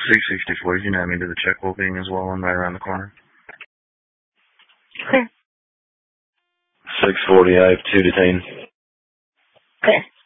664, you know me to the check booking as well. I'm right around the corner. Okay. 640, I have 2 detained. Okay.